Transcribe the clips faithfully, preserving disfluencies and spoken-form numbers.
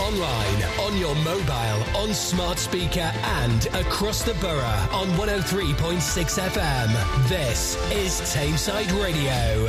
online, on your mobile, on smart speaker and across the borough on one oh three point six F M. This is Tameside Radio.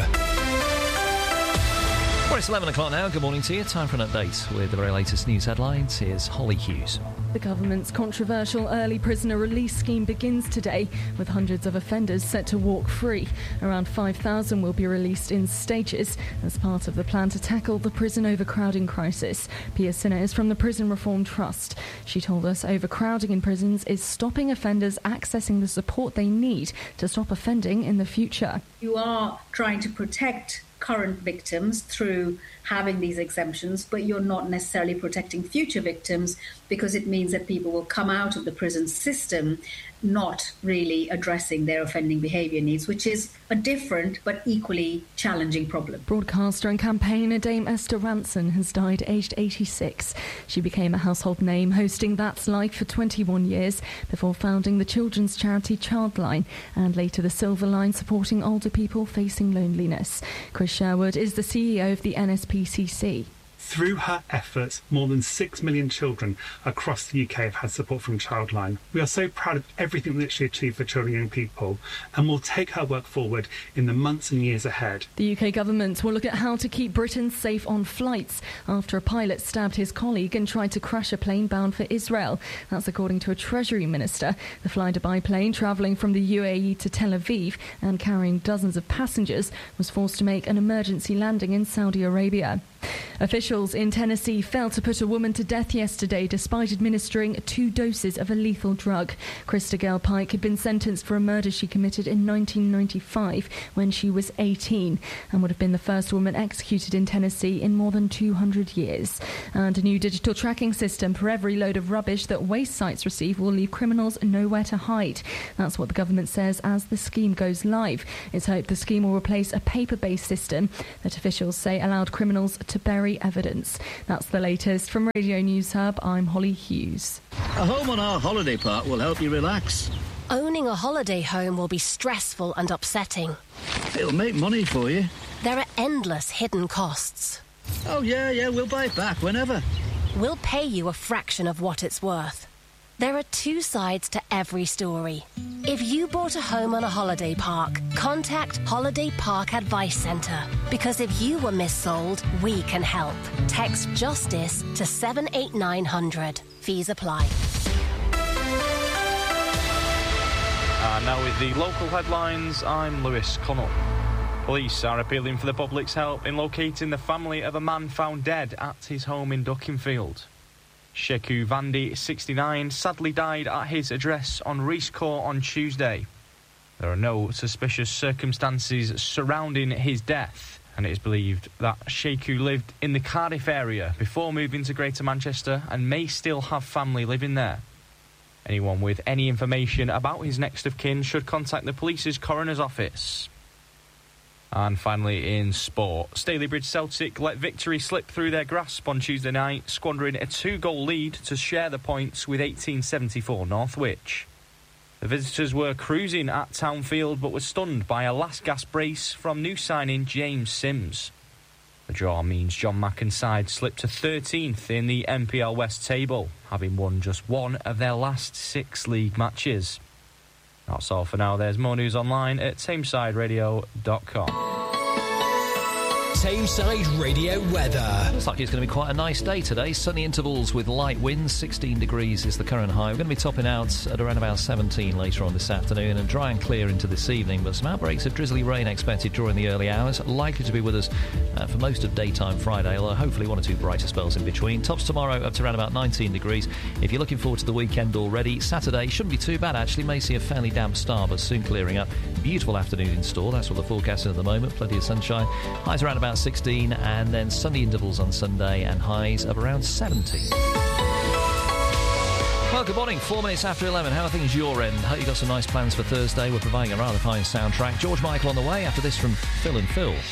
Well, it's eleven o'clock now. Good morning to you. Time for an update with the very latest news headlines. Here's Holly Hughes. The government's controversial early prisoner release scheme begins today, with hundreds of offenders set to walk free. Around five thousand will be released in stages as part of the plan to tackle the prison overcrowding crisis. Pia Sinha is from the Prison Reform Trust. She told us overcrowding in prisons is stopping offenders accessing the support they need to stop offending in the future. You are trying to protect current victims through having these exemptions, but you're not necessarily protecting future victims, because it means that people will come out of the prison system not really addressing their offending behaviour needs, which is a different but equally challenging problem. Broadcaster and campaigner Dame Esther Rantzen has died aged eighty-six. She became a household name hosting That's Life for twenty-one years before founding the children's charity Childline and later the Silver Line, supporting older people facing loneliness. Chris Sherwood is the C E O of the N S P C C. Through her efforts, more than six million children across the U K have had support from Childline. We are so proud of everything that she achieved for children and young people, and will take her work forward in the months and years ahead. The U K government will look at how to keep Britain safe on flights after a pilot stabbed his colleague and tried to crash a plane bound for Israel. That's according to a Treasury minister. The fly-to-buy plane travelling from the U A E to Tel Aviv and carrying dozens of passengers was forced to make an emergency landing in Saudi Arabia. Officials in Tennessee failed to put a woman to death yesterday despite administering two doses of a lethal drug. Krista Gale Pike had been sentenced for a murder she committed in nineteen ninety-five when she was eighteen and would have been the first woman executed in Tennessee in more than two hundred years. And a new digital tracking system for every load of rubbish that waste sites receive will leave criminals nowhere to hide. That's what the government says as the scheme goes live. It's hoped the scheme will replace a paper-based system that officials say allowed criminals to bury evidence. That's the latest from Radio News Hub. I'm Holly Hughes. A home on our holiday park will help you relax. Owning a holiday home will be stressful and upsetting. It'll make money for you. There are endless hidden costs. Oh, yeah, yeah, we'll buy it back whenever. We'll pay you a fraction of what it's worth. There are two sides to every story. If you bought a home on a holiday park, contact Holiday Park Advice Centre. Because if you were missold, we can help. Text JUSTICE to seven eight nine hundred. Fees apply. And now with the local headlines, I'm Lewis Connell. Police are appealing for the public's help in locating the family of a man found dead at his home in Duckingfield. Sheku Vandi, sixty-nine, sadly died at his address on Rees Court on Tuesday. There are no suspicious circumstances surrounding his death, and it is believed that Sheku lived in the Cardiff area before moving to Greater Manchester and may still have family living there. Anyone with any information about his next of kin should contact the police's coroner's office. And finally in sport, Stalybridge Celtic let victory slip through their grasp on Tuesday night, squandering a two-goal lead to share the points with eighteen seventy-four Northwich. The visitors were cruising at Townfield but were stunned by a last-gasp brace from new signing James Sims. The draw means John Macken's side slipped to thirteenth in the M P L West table, having won just one of their last six league matches. That's all for now. There's more news online at tameside radio dot com. Tameside Radio weather. Looks like it's going to be quite a nice day today. Sunny intervals with light winds. sixteen degrees is the current high. We're going to be topping out at around about seventeen later on this afternoon and dry and clear into this evening, but some outbreaks of drizzly rain expected during the early hours. Likely to be with us uh, for most of daytime Friday, although hopefully one or two brighter spells in between. Tops tomorrow up to around about nineteen degrees. If you're looking forward to the weekend already, Saturday shouldn't be too bad actually. May see a fairly damp start, but soon clearing up. Beautiful afternoon in store. That's what the forecast is at the moment. Plenty of sunshine. Highs around about sixteen, and then sunny intervals on Sunday and highs of around seventy. Well, good morning. Four minutes after eleven. How are things your end? Hope you got some nice plans for Thursday. We're providing a rather fine soundtrack. George Michael on the way after this from Phil and Phil.